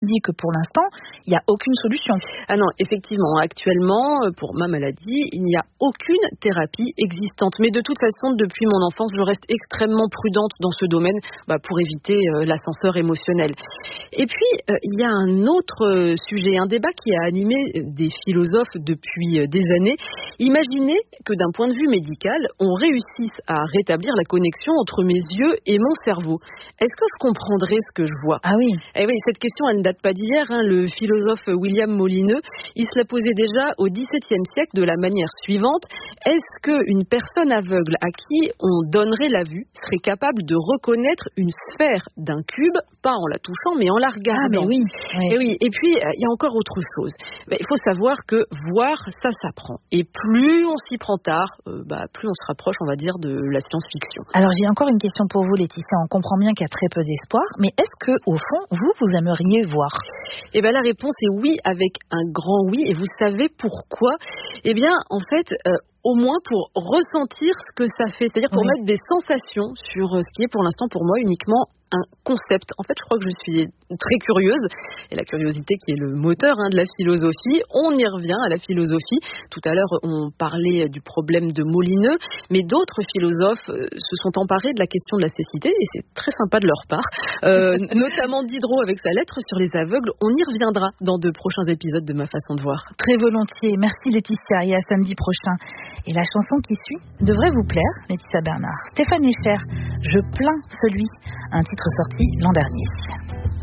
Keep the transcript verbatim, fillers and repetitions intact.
dit que pour l'instant, il n'y a aucune solution. Ah non, effectivement, actuellement, pour ma maladie, il n'y a aucune thérapie existante. Mais de toute façon, depuis mon enfance, je reste extrêmement prudente dans ce domaine bah, pour éviter euh, l'ascenseur émotionnel. Et puis, euh, il y a un autre euh, sujet, un débat qui a animé des philosophes depuis euh, des années. Imaginez que d'un point de vue médical, on réussisse à rétablir la connexion entre mes yeux et mon cerveau. Est-ce que je comprendrais ce que je vois ? Ah oui. Eh oui, cette question, elle ne date pas d'hier. Hein. Le philosophe William Molineux, il se la posait déjà au dix-septième siècle de la manière suivante. Est-ce qu'une personne aveugle à qui on donnerait la vue serait capable de reconnaître une sphère d'un cube, pas en la touchant, mais en la regardant ? Ah, mais oui. oui. Et oui. Et puis, il y a encore autre chose. Mais il faut savoir que voir, ça s'apprend. Et plus on s'y prend tard, euh, bah, plus on se rapproche, on va dire, de la science-fiction. Alors, j'ai encore une question pour vous, Laetitia. On comprend bien qu'il y a très peu d'espoir, mais est-ce que, au fond, vous, vous aimeriez voir ? Eh bien, la réponse est oui, avec un grand oui. Et vous savez pourquoi ? Eh bien, en fait, euh, au moins pour ressentir ce que ça fait. C'est-à-dire pour oui. mettre des sensations sur ce qui est pour l'instant pour moi uniquement un concept. En fait, je crois que je suis très curieuse, et la curiosité qui est le moteur hein, de la philosophie. On y revient à la philosophie. Tout à l'heure, on parlait du problème de Molineux, mais d'autres philosophes euh, se sont emparés de la question de la cécité, et c'est très sympa de leur part, euh, notamment Diderot avec sa lettre sur les aveugles. On y reviendra dans de prochains épisodes de Ma façon de voir. Très volontiers. Merci Laetitia, et à samedi prochain. Et la chanson qui suit devrait vous plaire, Laetitia Bernard. Stéphane Echer, Je plains celui, un titre sorti l'an dernier.